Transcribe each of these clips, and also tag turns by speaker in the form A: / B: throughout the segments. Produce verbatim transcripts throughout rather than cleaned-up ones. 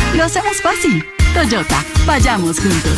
A: Lo hacemos fácil. Toyota, vayamos juntos.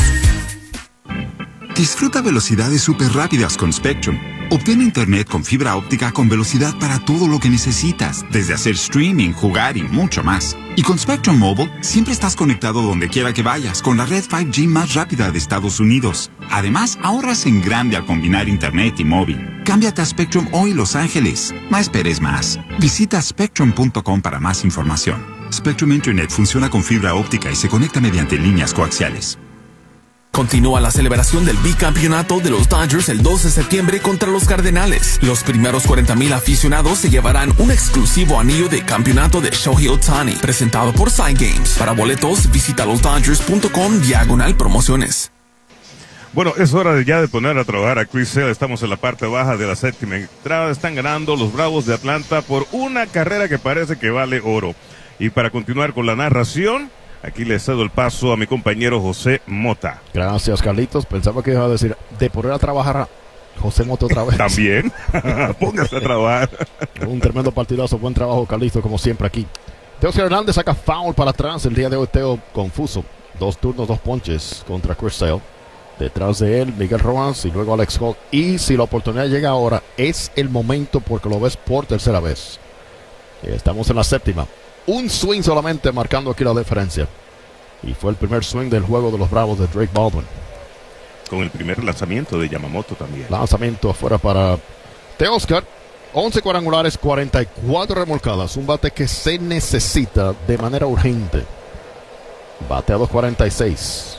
B: Disfruta velocidades súper rápidas con Spectrum. Obtén internet con fibra óptica con velocidad para todo lo que necesitas, desde hacer streaming, jugar y mucho más. Y con Spectrum Mobile, siempre estás conectado donde quiera que vayas con la red cinco G más rápida de Estados Unidos. Además, ahorras en grande al combinar internet y móvil. Cámbiate a Spectrum hoy, Los Ángeles. No esperes más. Visita spectrum punto com para más información. Spectrum Internet funciona con fibra óptica y se conecta mediante líneas coaxiales.
C: Continúa la celebración del bicampeonato de los Dodgers el dos de septiembre contra los Cardenales. Los primeros cuarenta mil aficionados se llevarán un exclusivo anillo de campeonato de Shohei Ohtani, presentado por Side Games. Para boletos, visita los dodgers punto com diagonal promociones.
D: Bueno, es hora de ya de poner a trabajar a Chris Sale. Estamos en la parte baja de la séptima entrada. Están ganando los Bravos de Atlanta por una carrera que parece que vale oro. Y para continuar con la narración, aquí le cedo el paso a mi compañero José Mota.
E: Gracias, Carlitos. Pensaba que iba a decir de poner a trabajar a José Mota otra vez.
D: También. Póngase a trabajar.
E: Un tremendo partidazo. Buen trabajo, Carlitos, como siempre aquí. Teoscar Hernández saca foul para atrás. El día de hoy, Teo confuso. Dos turnos, dos ponches contra Chris Sale. Detrás de él, Miguel Rojas y luego Alex Cole. Y si la oportunidad llega ahora, es el momento porque lo ves por tercera vez. Estamos en la séptima. Un swing solamente marcando aquí la diferencia. Y fue el primer swing del juego de los Bravos de Drake Baldwin.
D: Con el primer lanzamiento de Yamamoto también.
E: Lanzamiento afuera para Teoscar. once cuadrangulares, cuarenta y cuatro remolcadas. Un bate que se necesita de manera urgente. Bateado cuarenta y seis.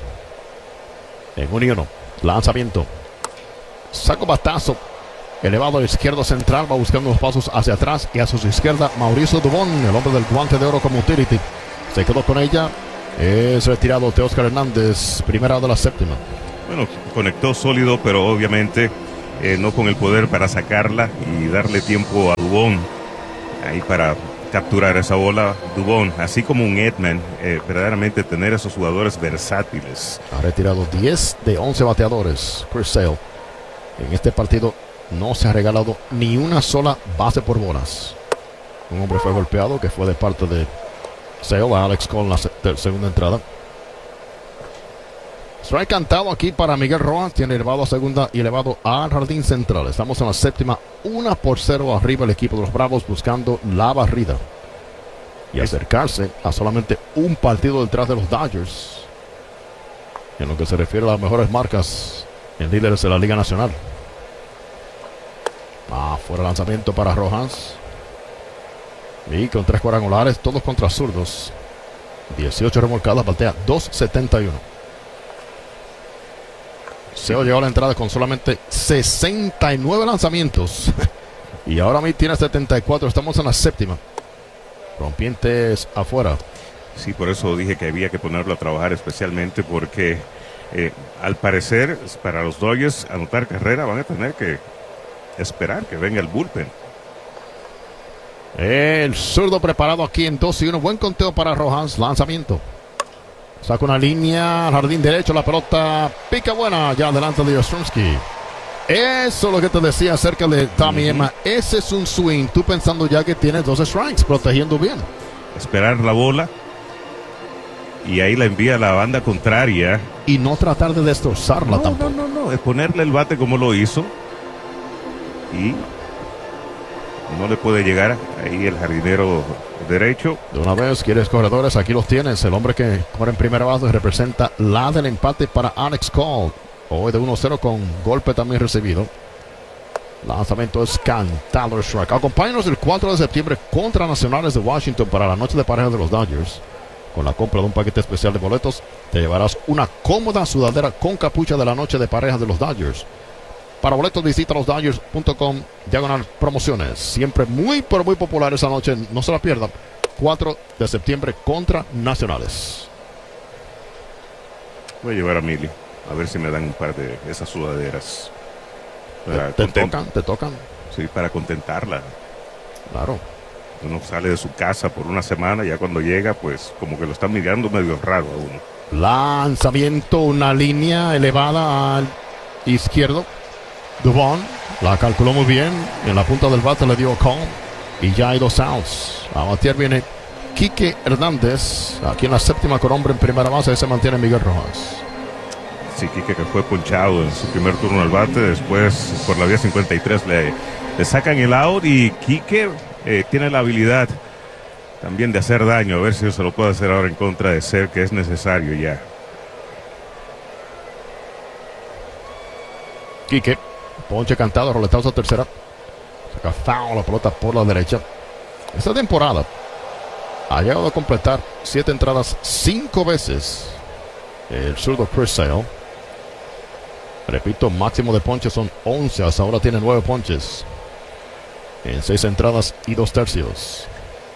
E: En un y uno. Lanzamiento. Saco batazo. Elevado a izquierdo central, va buscando los pasos hacia atrás y a su izquierda Mauricio Dubón, el hombre del guante de oro como utility. Se quedó con ella. Es retirado Teoscar Hernández, primera de la séptima.
D: Bueno, conectó sólido, pero obviamente eh, no con el poder para sacarla y darle tiempo a Dubón ahí para capturar esa bola. Dubón, así como un Edman, eh, verdaderamente tener esos jugadores versátiles.
E: Ha retirado diez de once bateadores Chris Sale. En este partido no se ha regalado ni una sola base por bolas. Un hombre fue golpeado que fue de parte de Sale a Alex Cole en la se segunda entrada. Strike cantado aquí para Miguel Rojas. Tiene elevado a segunda y elevado al jardín central. Estamos en la séptima. Una por cero arriba el equipo de los Bravos buscando la barrida. Y acercarse a solamente un partido detrás de los Dodgers. En lo que se refiere a las mejores marcas en líderes de la Liga Nacional. Ah, fuera lanzamiento para Rojas. Y con tres cuadrangulares, todos contra zurdos. dieciocho remolcadas, batea dos setenta y uno. Seo llegó a la entrada con solamente sesenta y nueve lanzamientos. Y ahora mismo tiene setenta y cuatro. Estamos en la séptima. Rompientes afuera.
D: Sí, por eso dije que había que ponerlo a trabajar, especialmente porque eh, al parecer para los Dodgers anotar carrera van a tener que esperar que venga el bullpen.
E: El zurdo preparado aquí en dos y uno. Buen conteo para Rojas. Lanzamiento. Saca una línea al jardín derecho. La pelota pica buena ya delante de Yastrzemski. Eso es lo que te decía acerca de Tommy uh-huh. Emma. Ese es un swing. Tú pensando ya que tienes dos strikes, protegiendo bien.
D: Esperar la bola. Y ahí la envía a la banda contraria.
E: Y no tratar de destrozarla
D: no,
E: tampoco.
D: No, no, no. Es ponerle el bate como lo hizo. Y no le puede llegar ahí el jardinero derecho.
E: De una vez, quieres corredores, aquí los tienes. El hombre que corre en primera base representa la del empate para Alex Cole. Hoy de uno cero con golpe también recibido. Lanzamiento es cantado, strike. Acompáñanos el cuatro de septiembre contra Nacionales de Washington para la noche de pareja de los Dodgers. Con la compra de un paquete especial de boletos, te llevarás una cómoda sudadera con capucha de la noche de pareja de los Dodgers. Para boletos visita los dodgers punto com diagonal promociones. Siempre muy pero muy popular esa noche. No se la pierdan. cuatro de septiembre contra Nacionales.
D: Voy a llevar a Mili. A ver si me dan un par de esas sudaderas.
E: Te, te tocan, te tocan.
D: Sí, para contentarla.
E: Claro.
D: Uno sale de su casa por una semana. Ya cuando llega, pues como que lo están mirando medio raro a uno.
E: Lanzamiento, una línea elevada al izquierdo. Dubón la calculó muy bien. En la punta del bate le dio Cole. Y ya hay dos outs. A batear viene Quique Hernández. Aquí en la séptima con hombre en primera base. Ahí se mantiene Miguel Rojas.
D: Sí, Quique, que fue ponchado en su primer turno al bate. Después, por la vía cincuenta y tres, le, le sacan el out. Y Quique eh, tiene la habilidad también de hacer daño. A ver si se lo puede hacer ahora en contra de Ser, que es necesario ya.
E: Quique, ponche cantado, roletazo a tercera. Saca foul la pelota por la derecha. Esta temporada ha llegado a completar siete entradas cinco veces el zurdo Chris Sale. Repito, máximo de ponches son once. Hasta ahora tiene nueve ponches en seis entradas y dos tercios.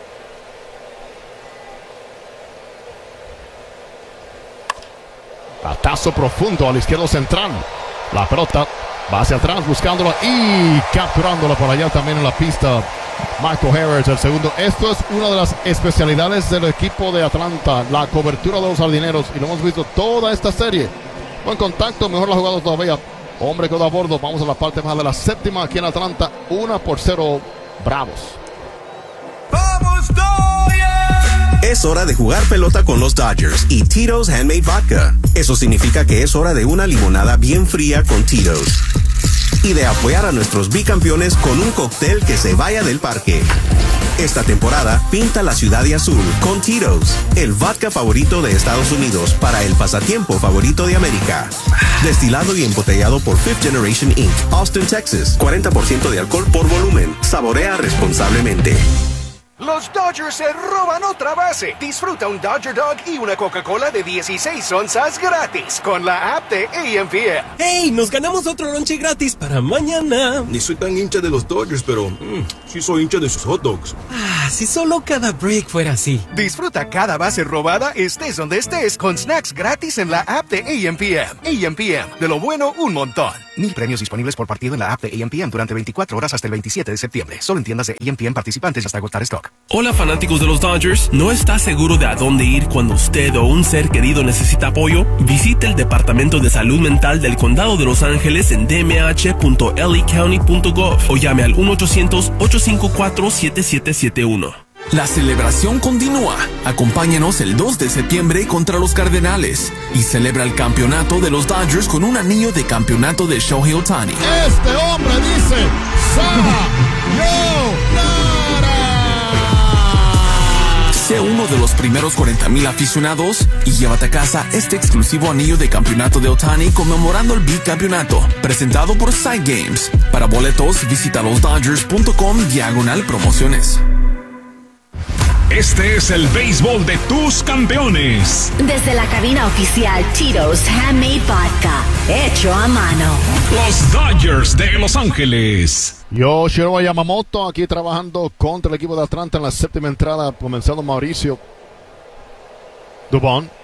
E: Batazo profundo al izquierdo central. La pelota va hacia atrás buscándola y capturándola por allá también en la pista. Michael Harris, el segundo. Esto es una de las especialidades del equipo de Atlanta, la cobertura de los jardineros, y lo hemos visto toda esta serie. Buen contacto, mejor la jugada todavía. Hombre quedó a bordo. Vamos a la parte baja de la séptima aquí en Atlanta. Una por cero, Bravos.
F: ¡Vamos, Dodgers! Es hora de jugar pelota con los Dodgers y Tito's Handmade Vodka. Eso significa que es hora de una limonada bien fría con Tito's. Y de apoyar a nuestros bicampeones con un cóctel que se vaya del parque. Esta temporada, pinta la ciudad de azul con Tito's, el vodka favorito de Estados Unidos para el pasatiempo favorito de América. Destilado y embotellado por Fifth Generation incorporated, Austin, Texas. cuarenta por ciento de alcohol por volumen. Saborea responsablemente.
G: Los Dodgers se roban otra base. Disfruta un Dodger Dog y una Coca-Cola de dieciséis onzas gratis con la app de A M P M.
H: ¡Hey! Nos ganamos otro lonche gratis para mañana.
I: Ni soy tan hincha de los Dodgers, pero mmm, sí soy hincha de sus hot dogs.
H: Ah, si solo cada break fuera así.
G: Disfruta cada base robada, estés donde estés, con snacks gratis en la app de A M P M. A M P M, de lo bueno, un montón. Mil premios disponibles por partido en la app de A M P M durante veinticuatro horas hasta el veintisiete de septiembre. Solo en tiendas de A M P M participantes hasta agotar stock.
J: Hola fanáticos de los Dodgers, ¿no está seguro de a dónde ir cuando usted o un ser querido necesita apoyo? Visite el Departamento de Salud Mental del Condado de Los Ángeles en d m h punto l a county punto gov o llame al uno ochocientos, ocho cinco cuatro, siete siete siete uno.
C: La celebración continúa. Acompáñenos el dos de septiembre contra los Cardenales y celebra el campeonato de los Dodgers con un anillo de campeonato de Shohei Ohtani.
E: Este hombre dice ¡Sayonara!
C: Sé uno de los primeros cuarenta mil aficionados y llévate a casa este exclusivo anillo de campeonato de Ohtani conmemorando el bicampeonato, presentado por Side Games. Para boletos, visita los dodgers punto com diagonal promociones.
K: Este es el béisbol de tus campeones.
L: Desde la cabina oficial Tito's Handmade Vodka, hecho a mano.
K: Los Dodgers de Los Ángeles.
E: Yoshiro Yamamoto aquí trabajando contra el equipo de Atlanta en la séptima entrada, comenzando Mauricio Dubón,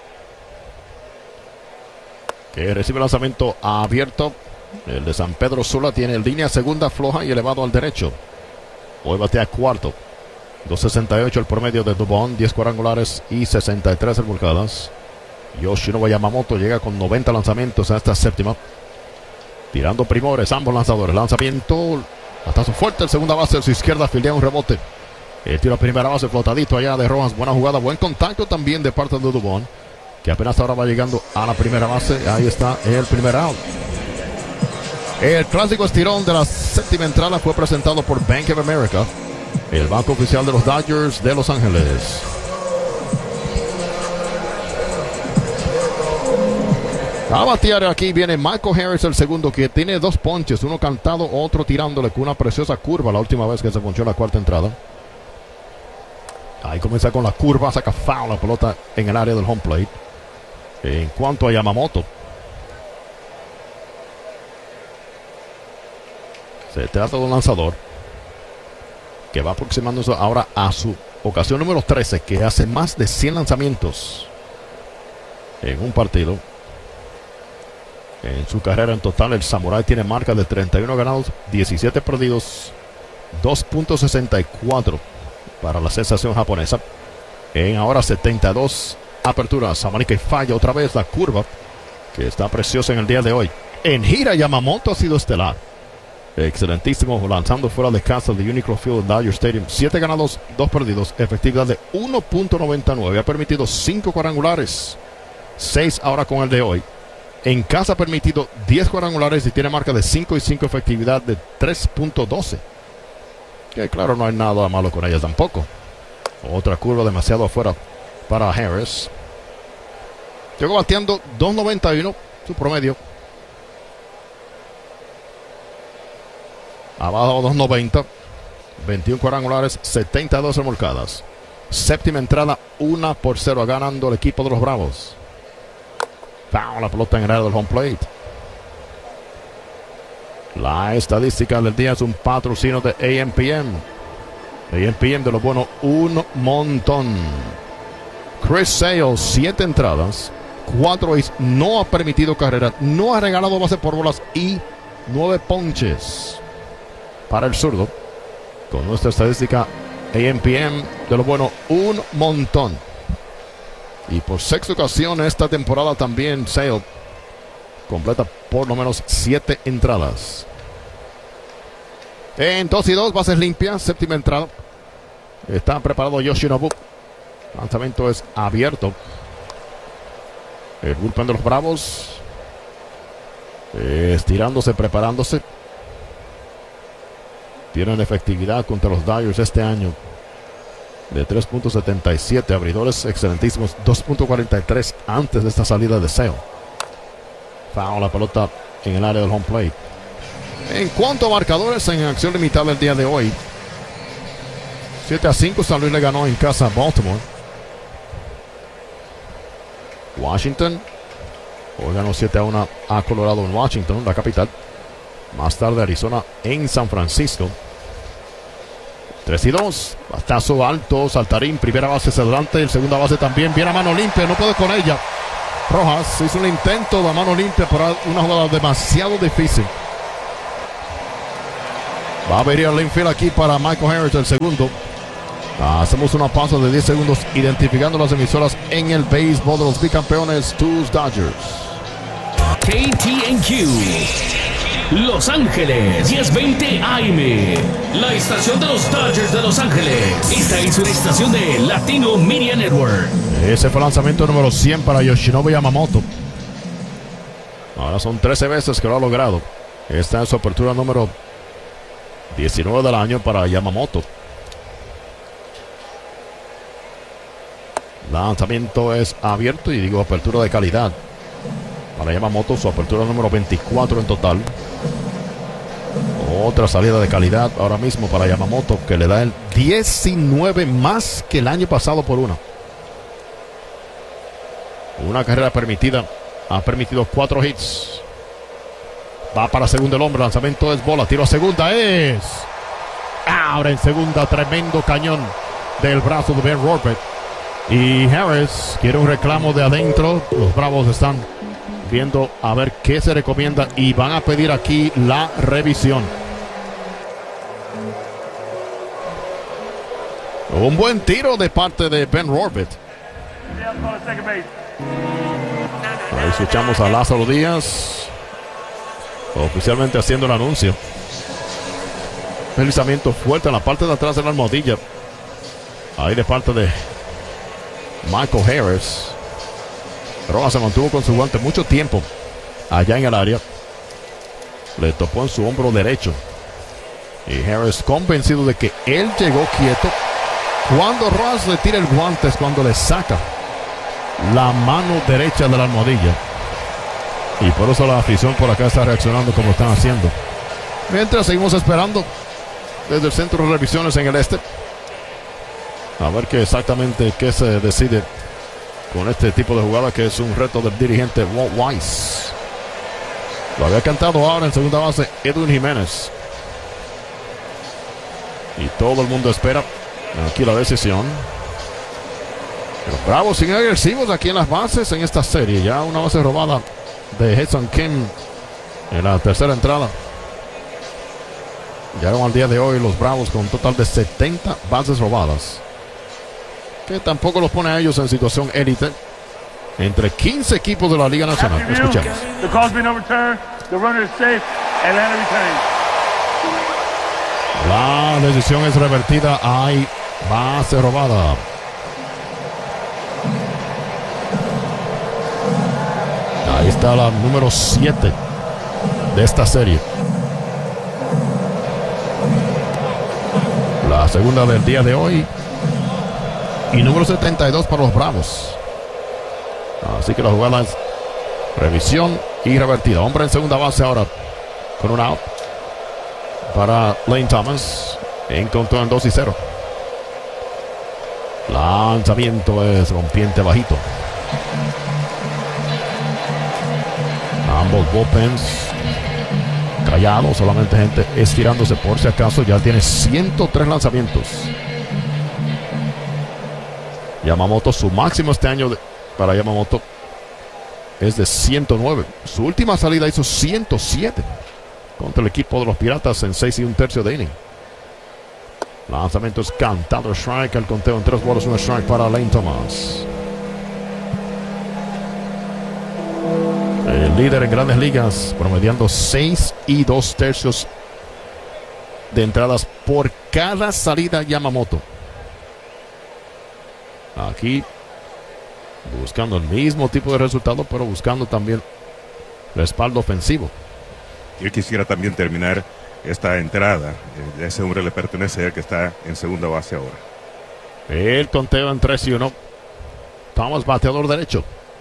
E: que recibe el lanzamiento abierto. El de San Pedro Sula tiene línea segunda floja y elevado al derecho. Hoy batea cuarto. dos sesenta y ocho el promedio de Dubón, diez cuadrangulares y sesenta y tres remolcadas. Yoshinobu Yamamoto llega con noventa lanzamientos a esta séptima. Tirando primores ambos lanzadores. Lanzamiento, batazo fuerte, el segunda base de su izquierda, fildea un rebote. El tiro a primera base flotadito allá de Rojas. Buena jugada, buen contacto también de parte de Dubón, que apenas ahora va llegando a la primera base. Ahí está el primer out. El clásico estirón de la séptima entrada fue presentado por Bank of America, el banco oficial de los Dodgers de Los Ángeles. A batear aquí viene Michael Harris, el segundo, que tiene dos ponches, uno cantado, otro tirándole con una preciosa curva la última vez que se ponchó la cuarta entrada. Ahí comienza con la curva, saca foul la pelota en el área del home plate. En cuanto a Yamamoto, se trata de un lanzador que va aproximándose ahora a su ocasión número trece, que hace más de cien lanzamientos en un partido. En su carrera en total, el Samurai tiene marca de treinta y uno ganados, diecisiete perdidos, dos punto sesenta y cuatro para la sensación japonesa. En ahora setenta y dos aperturas. Samarika falla otra vez la curva, que está preciosa en el día de hoy. En gira, Yamamoto ha sido estelar. Excelentísimo, lanzando fuera de casa de Unicro Field, Dodger Stadium. siete ganados, dos perdidos, efectividad de uno punto noventa y nueve. Ha permitido cinco cuadrangulares, seis ahora con el de hoy. En casa ha permitido diez cuadrangulares y tiene marca de cinco y cinco, efectividad de tres punto doce. Que claro, no hay nada malo con ella tampoco. Otra curva demasiado afuera para Harris. Llegó bateando dos noventa y uno, su promedio. Abajo dos noventa, veintiún cuadrangulares, setenta y dos remolcadas. Séptima entrada, uno por cero, ganando el equipo de los Bravos. Foul, la pelota en el área del home plate. La estadística del día es un patrocinio de A M P M. A M P M de lo bueno, un montón. Chris Sale, siete entradas, cuatro hits, no ha permitido carreras, no ha regalado base por bolas y nueve ponches. Para el zurdo, con nuestra estadística A M P M de lo bueno, un montón. Y por sexta ocasión esta temporada también Sale completa por lo menos siete entradas. En dos y dos, bases limpias, séptima entrada. Está preparado Yoshinobu. Lanzamiento es abierto. El bullpen de los Bravos estirándose, preparándose. Tienen efectividad contra los Dodgers este año de tres punto setenta y siete. Abridores excelentísimos, dos punto cuarenta y tres antes de esta salida de Sale. Foul, la pelota en el área del home plate. En cuanto a marcadores en acción limitada el día de hoy, siete a cinco San Luis le ganó en casa a Baltimore. Washington hoy ganó siete a uno a Colorado en Washington, la capital. Más tarde Arizona en San Francisco. tres y dos. Bastazo alto, saltarín, primera base hacia adelante, el segunda base también, viene a mano limpia, no puede con ella. Rojas hizo un intento de mano limpia, pero una jugada demasiado difícil. Va a venir el infield aquí para Michael Harris, el segundo. Hacemos una pausa de diez segundos identificando las emisoras en el béisbol de los bicampeones, tus Dodgers.
K: K T N Q, Los Ángeles, diez veinte A M, la estación de los Dodgers de Los Ángeles. Esta es una estación de Latino Media Network.
E: Ese fue el lanzamiento número cien para Yoshinobu Yamamoto. Ahora son trece veces que lo ha logrado. Esta es su apertura número diecinueve del año para Yamamoto. Lanzamiento es abierto y digo apertura de calidad para Yamamoto, su apertura número veinticuatro en total. Otra salida de calidad ahora mismo para Yamamoto, que le da el diecinueve más que el año pasado por una. Una carrera permitida, ha permitido cuatro hits. Va para segundo el hombre, lanzamiento es bola, tiro a segunda, es ahora en segunda, tremendo cañón del brazo de Ben Rortvedt. Y Harris quiere un reclamo de adentro. Los Bravos están viendo a ver qué se recomienda y van a pedir aquí la revisión. Un buen tiro de parte de Ben Rortvedt. Ahí escuchamos a Lázaro Díaz oficialmente haciendo el anuncio. Un lanzamiento fuerte en la parte de atrás de la almohadilla. Ahí de parte de Michael Harris. Rojas se mantuvo con su guante mucho tiempo allá en el área. Le topó en su hombro derecho. Y Harris convencido de que él llegó quieto. Cuando Rojas le tira el guante es cuando le saca la mano derecha de la almohadilla. Y por eso la afición por acá está reaccionando como están haciendo. Mientras seguimos esperando desde el centro de revisiones en el este. A ver qué exactamente qué se decide con este tipo de jugada, que es un reto del dirigente Walt Weiss. Lo había cantado ahora en segunda base Edwin Jiménez. Y todo el mundo espera aquí la decisión. Los Bravos siguen agresivos aquí en las bases en esta serie. Ya una base robada de Hudson Kim en la tercera entrada. Llegaron al día de hoy los Bravos con un total de setenta bases robadas, que tampoco los pone a ellos en situación élite entre quince equipos de la Liga Nacional. Escuchamos. La decisión es revertida. Hay base robada. Ahí está la número siete de esta serie. La segunda del día de hoy. Y número setenta y dos para los Bravos. Así que la jugada es revisión y revertida. Hombre en segunda base ahora con un out para Lane Thomas. Encontró en dos y cero. Lanzamiento es rompiente bajito. Ambos bullpens callados, solamente gente estirándose por si acaso. Ya tiene ciento tres lanzamientos. Yamamoto, su máximo este año de, para Yamamoto es de ciento nueve. Su última salida hizo ciento siete contra el equipo de los Piratas en seis y un tercio de inning. Lanzamiento es cantado, strike, el conteo en tres bolas, un strike para Lane Thomas. El líder en Grandes Ligas, promediando seis y dos tercios de entradas por cada salida Yamamoto. Aquí buscando el mismo tipo de resultado, pero buscando también respaldo ofensivo.
D: Yo quisiera también terminar esta entrada. Ese hombre le pertenece a él, que está en segunda base ahora.
E: El conteo en tres y uno. Thomas, bateador derecho.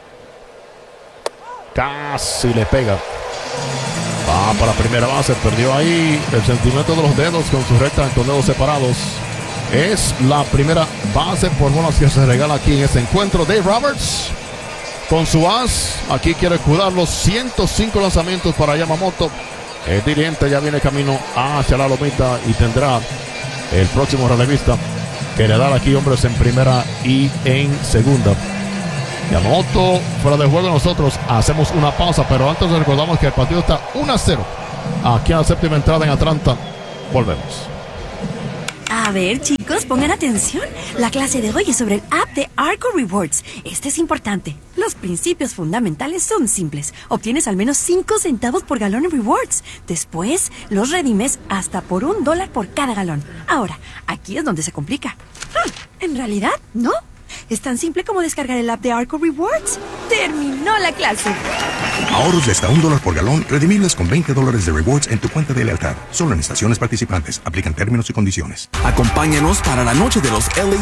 E: Casi le pega. Va para primera base. Perdió ahí el sentimiento de los dedos con su recta con dedos separados. Es la primera base por bolas que se regala aquí en este encuentro. Dave Roberts con su as. Aquí quiere cuidarlos. ciento cinco lanzamientos para Yamamoto. El dirigente ya viene camino hacia la lomita y tendrá el próximo relevista que le da aquí hombres en primera y en segunda. Yamamoto fuera de juego. Nosotros hacemos una pausa, pero antes recordamos que el partido está uno a cero aquí en la séptima entrada en Atlanta. Volvemos.
M: A ver, chicos, pongan atención. La clase de hoy es sobre el app de Arco Rewards. Este es importante. Los principios fundamentales son simples. Obtienes al menos cinco centavos por galón en rewards. Después, los redimes hasta por un dólar por cada galón. Ahora, aquí es donde se complica. Hmm, en realidad, no. Es tan simple como descargar el app de Arco Rewards. ¡Terminó la clase!
G: Ahorros de hasta un dólar por galón, redimibles con veinte dólares de rewards en tu cuenta de lealtad. Solo en estaciones participantes. Aplican términos y condiciones.
C: Acompáñanos para la noche de los L A